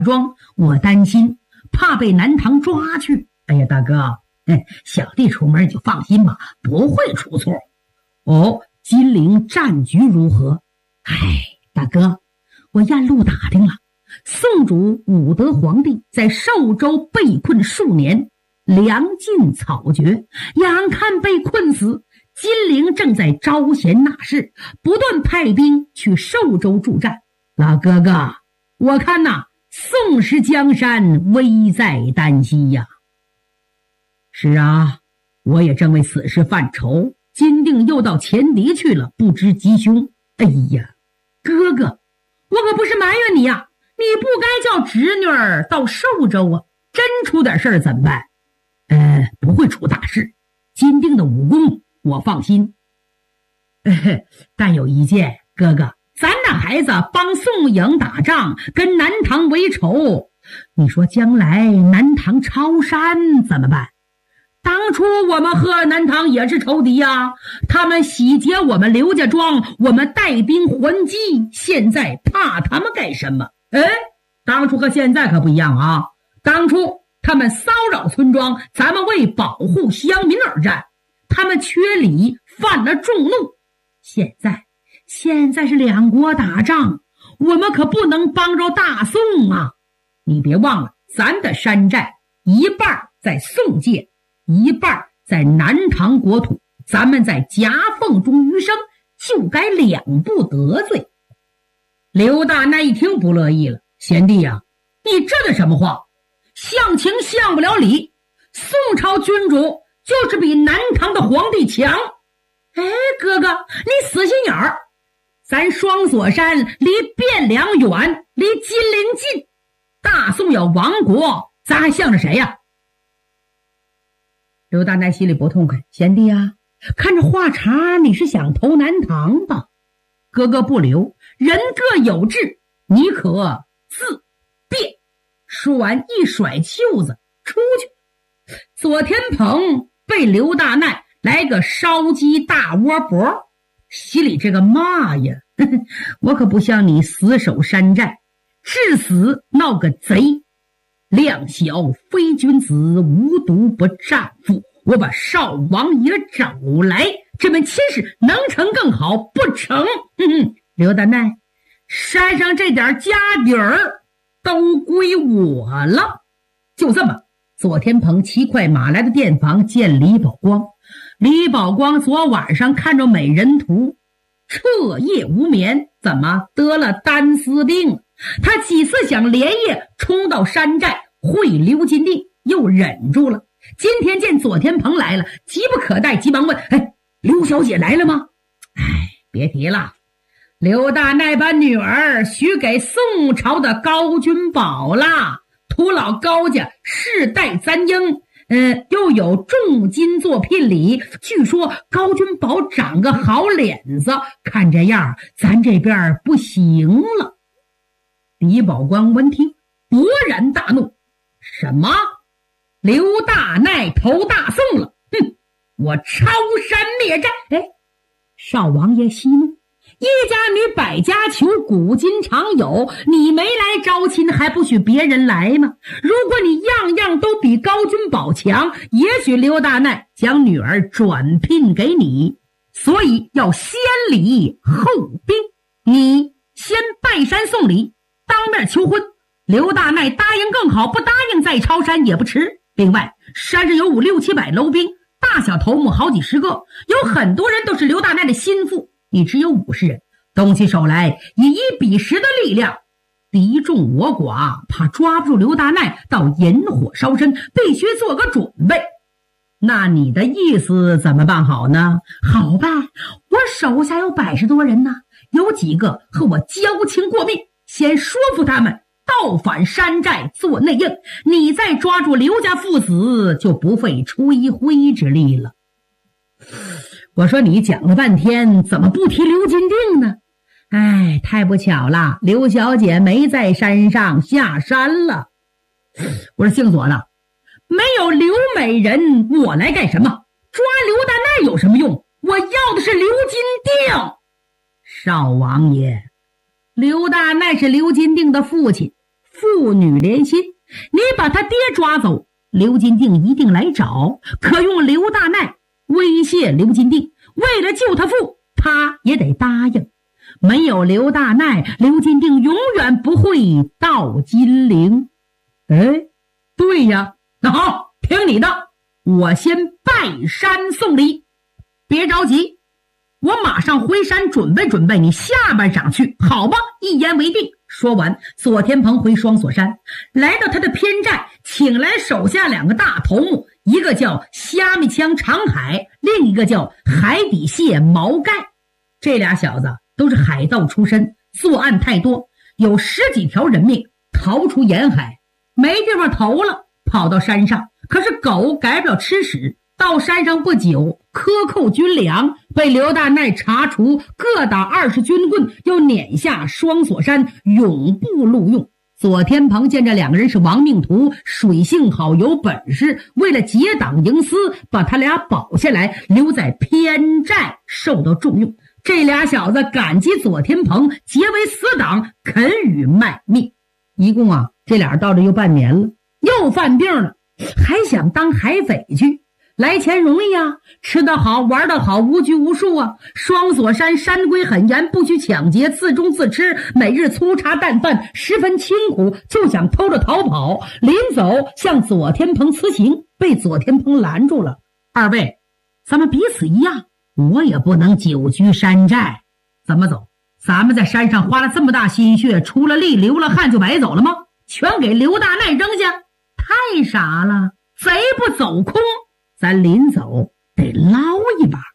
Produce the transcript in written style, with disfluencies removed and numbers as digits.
庄，我担心，怕被南唐抓去。哎呀，大哥，小弟出门你就放心吧，不会出错。哦，金陵战局如何？大哥，我沿路打听了，宋主武德皇帝在寿州被困数年，粮尽草绝，眼看被困死，金陵正在招贤纳士，不断派兵去寿州助战。老哥哥，我看宋氏江山危在旦夕呀。是啊，我也正为此事犯愁，金定又到前敌去了，不知吉凶。哎呀，哥哥，我可不是埋怨你呀，你不该叫侄女儿到寿州啊，真出点事儿怎么办？不会出大事，金定的武功我放心。但有一件，哥哥，咱那孩子帮宋颖打仗，跟南唐为仇，你说将来南唐抄山怎么办？当初我们和南唐也是仇敌呀，他们洗劫我们刘家庄，我们带兵还击，现在怕他们干什么？当初和现在可不一样啊！当初他们骚扰村庄，咱们为保护乡民而战，他们缺礼，犯了众怒。现在是两国打仗，我们可不能帮着大宋啊！你别忘了，咱的山寨一半在宋界，一半在南唐国土，咱们在夹缝中余生，就该两不得罪。刘大那一听不乐意了，贤弟呀，你这是什么话？相情相不了理，宋朝君主就是比南唐的皇帝强。哥哥，你死心眼儿，咱双锁山离汴梁远，离金陵近，大宋要亡国，咱还向着谁呀？刘大奶心里不痛快，贤弟啊，看着话茬你是想投南唐吧？哥哥不留，人各有志，你可自便。说完一甩袖子出去。左天鹏被刘大奶来个烧鸡大窝脖，心里这个骂呀，我可不像你死守山寨，至死闹个贼。量小非君子，无毒不战父。我把少王爷找来，这门亲事能成更好，不成，刘大奶，山上这点家底儿都归我了。就这么，左天鹏骑快马来到店房见李宝光。李宝光昨晚上看着美人图，彻夜无眠，怎么得了单丝病？他几次想连夜冲到山寨会刘金定，又忍住了。今天见左天鹏来了，急不可待，急忙问：刘小姐来了吗？别提了，刘大奶把女儿许给宋朝的高君宝了，图老高家世代簪缨，又有重金做聘礼，据说高君宝长个好脸子，看这样咱这边不行了。李宝光闻听勃然大怒，什么？刘大奶投大宋了？我抄山灭寨！少王爷息怒，一家女百家求，古今常有，你没来招亲，还不许别人来吗？如果你样样都比高君宝强，也许刘大奶将女儿转聘给你，所以要先礼后兵。你先拜山送礼，当面求婚，刘大奶答应更好，不答应再抄山也不迟。另外，山上有5、6、700楼兵，大小头目好几十个，有很多人都是刘大奶的心腹，你只有50人，动起手来以1比10的力量，敌众我寡，怕抓不住刘大奶，到引火烧身，必须做个准备。那你的意思怎么办好呢？好办，我手下有80多人呢，有几个和我交情过密，先说服他们倒返山寨做内应，你再抓住刘家父子，就不费吹灰之力了。我说你讲了半天，怎么不提刘金定呢？太不巧了，刘小姐没在山上，下山了。我说姓左的，没有刘美人，我来干什么？抓刘大奶有什么用？我要的是刘金定。少王爷，刘大奶是刘金定的父亲， 父女连心，你把他爹抓走，刘金定一定来找，可用刘大奈威胁刘金定，为了救他父，他也得答应。没有刘大奈，刘金定永远不会到金陵。哎，对呀，那好，听你的，我先拜山送礼。别着急，我马上回山准备准备，你下半晌去，好吧？一言为定。说完，左天鹏回双锁山，来到他的偏寨，请来手下2个大头目，一个叫虾米枪长海，另一个叫海底蟹毛盖。这俩小子都是海盗出身，作案太多，有10几条人命逃出沿海，没地方投了，跑到山上。可是狗改不了吃屎，到山上不久，克扣军粮，被刘大奈查处，各打20军棍，又撵下双锁山，永不录用。左天鹏见这2个人是亡命徒，水性好，有本事，为了结党营私，把他俩保下来，留在偏寨受到重用。这俩小子感激左天鹏，结为死党，肯予卖命。一共这俩到这又半年了，又犯病了，还想当海匪去。来钱容易啊，吃得好，玩得好，无拘无束啊。双锁山山规很严，不许抢劫，自种自吃，每日粗茶淡饭，十分清苦，就想偷着逃跑。临走向左天鹏辞行，被左天鹏拦住了。二位，咱们彼此一样，我也不能久居山寨。怎么走？咱们在山上花了这么大心血，出了力流了汗就白走了吗？全给刘大奈扔下？太傻了，贼不走空，咱临走得捞一把。